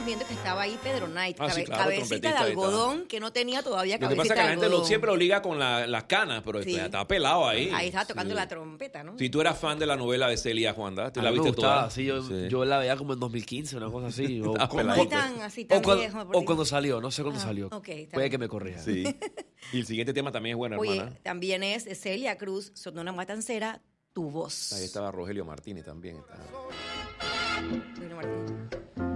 viendo que estaba ahí Pedro Knight, Sí, claro, cabecita de trompetista, algodón, que no tenía todavía Lo que cabecita pasa es que de la gente algodón. siempre lo liga con las canas, pero Sí. estaba pelado ahí. Ahí estaba tocando Sí. la trompeta, ¿no? Si tú eras fan de la novela de Celia Juanda, ¿tú A la mí me viste gustaba, toda? sí, yo la veía como en 2015, una cosa así. O, Ah, con- pelado. No con- es así tan viejo. o cuando salió, no sé cuándo salió. ok, está Puede bien. que me corrija. Sí. Y el siguiente tema también es bueno, Oye, hermana. también es Celia Cruz, Sonora Matancera, Tu Voz. Ahí estaba Rogelio Martínez también. Bueno, Martín.